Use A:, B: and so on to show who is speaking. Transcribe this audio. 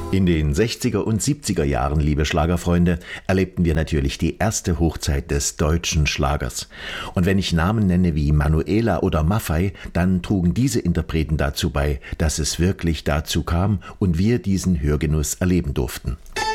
A: In den 60er und 70er Jahren, liebe Schlagerfreunde, erlebten wir natürlich die erste Hochzeit des deutschen Schlagers. Und wenn ich Namen nenne wie Manuela oder Maffay, dann trugen diese Interpreten dazu bei, dass es wirklich dazu kam und wir diesen Hörgenuss erleben durften.